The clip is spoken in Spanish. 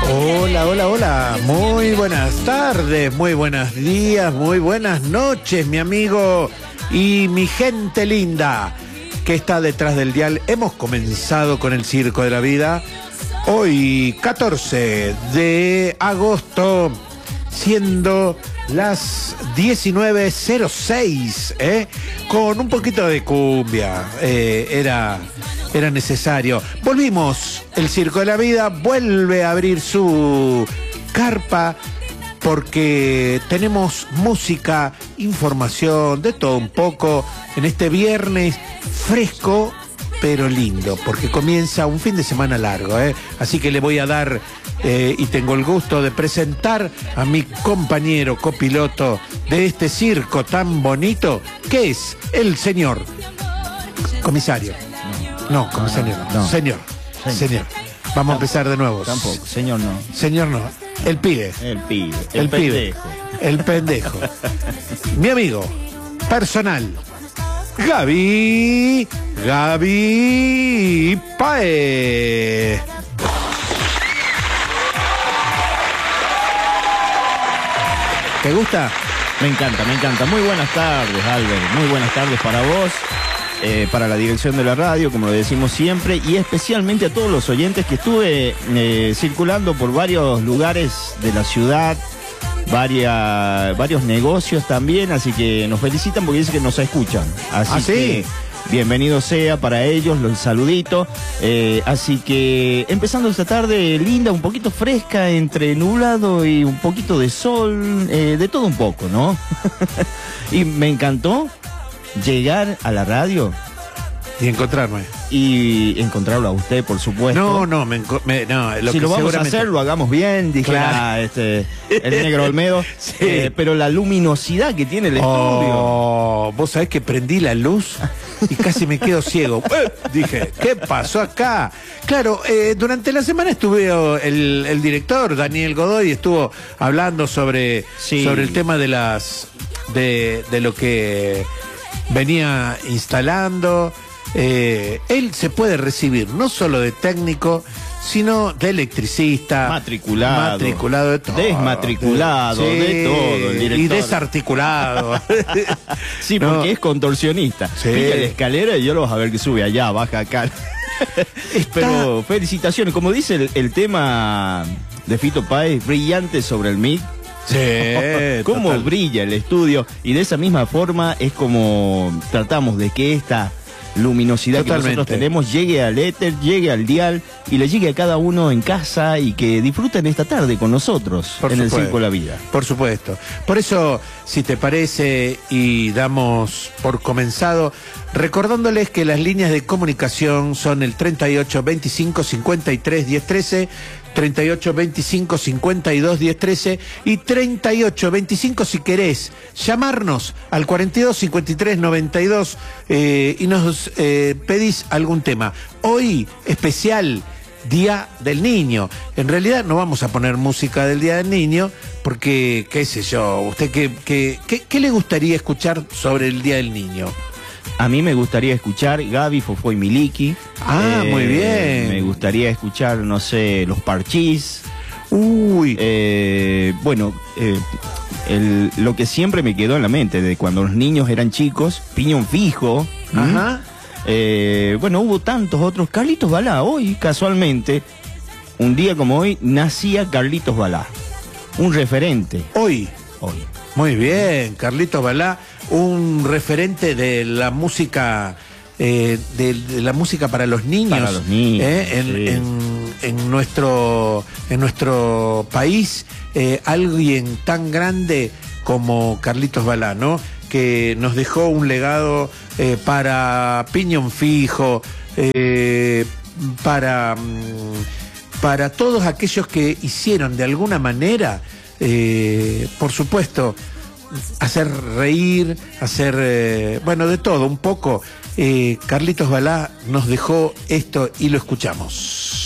Hola, hola, hola. Muy buenas tardes, muy buenos días, muy buenas noches, mi amigo y mi gente linda que está detrás del dial. Hemos comenzado con el Circo de la Vida. Hoy, 14 de agosto, siendo las 19:06, con un poquito de cumbia. Era necesario. Volvimos, el Circo de la Vida vuelve a abrir su carpa porque tenemos música, información, de todo un poco en este viernes fresco pero lindo, porque comienza un fin de semana largo, así que le voy a dar y tengo el gusto de presentar a mi compañero copiloto de este circo tan bonito, que es el señor comisario. No, comisario no. Señor. Vamos a empezar de nuevo. Tampoco, señor no. Señor no. El pibe. El pibe. El pendejo. El pendejo. Mi amigo personal, Gaby Paez. ¿Te gusta? Me encanta. Muy buenas tardes, Albert. Muy buenas tardes para vos, para la dirección de la radio, como lo decimos siempre, y especialmente a todos los oyentes que estuve circulando por varios lugares de la ciudad, varios negocios también, así que nos felicitan porque dicen que nos escuchan. Así que bienvenido sea para ellos, los saludito. Así que empezando esta tarde linda, un poquito fresca, entre nublado y un poquito de sol, de todo un poco, ¿no? Y me encantó llegar a la radio y encontrarme. Y encontrarlo a usted, por supuesto. No, si lo vamos a hacer, lo hagamos bien, dije, claro. El negro Olmedo. Sí. Pero la luminosidad que tiene el estudio. Vos sabés que prendí la luz y casi me quedo ciego. Dije, ¿qué pasó acá? Claro, durante la semana estuve el director, Daniel Godoy, estuvo hablando sobre el tema de lo que venía instalando. Él se puede recibir no solo de técnico, sino de electricista, matriculado de todo, desmatriculado, de todo, el director. Y desarticulado. Sí, porque es contorsionista. Sí. Pica la escalera y yo lo vas a ver que sube allá, baja acá. Pero felicitaciones, como dice el tema de Fito Páez, brillante sobre el mic. Sí, cómo brilla el estudio, y de esa misma forma es como tratamos de que esta luminosidad que nosotros tenemos llegue al éter, llegue al dial y le llegue a cada uno en casa y que disfruten esta tarde con nosotros en el Circo de la Vida. Por supuesto. Por eso, si te parece, y damos por comenzado, recordándoles que las líneas de comunicación son el 38 25 53 10 13, 38 25 52 10 13 y 38 25 si querés llamarnos al 42 53 92 y nos pedís algún tema. Hoy especial Día del Niño. En realidad no vamos a poner música del Día del Niño porque, qué sé yo, ¿usted qué le gustaría escuchar sobre el Día del Niño? A mí me gustaría escuchar Gaby, Fofó y Miliki. Muy bien. Me gustaría escuchar, no sé, Los Parchís. Uy. Lo que siempre me quedó en la mente de cuando los niños eran chicos, Piñón Fijo. Ajá. Hubo tantos otros. Carlitos Balá, hoy, casualmente, un día como hoy, nacía Carlitos Balá. Un referente. Hoy. Muy bien, Carlitos Balá, un referente de la música, de la música para los niños. Para los niños. En nuestro país, alguien tan grande como Carlitos Balá, ¿no? Que nos dejó un legado para Piñón Fijo, para todos aquellos que hicieron de alguna manera, por supuesto, hacer reír, hacer, de todo un poco. Carlitos Balá nos dejó esto y lo escuchamos.